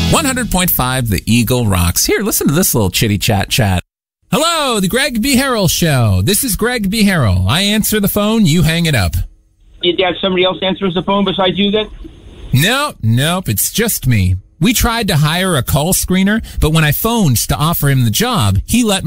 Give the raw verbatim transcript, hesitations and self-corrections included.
one hundred point five The Eagle rocks. Here, listen to this little chitty chat chat. Hello, the Greg B. Harrell Show. This is Greg B. Harrell. I answer the phone, you hang it up. You have somebody else answers the phone besides you then? Nope, nope, it's just me. We tried to hire a call screener, but when I phoned to offer him the job, he let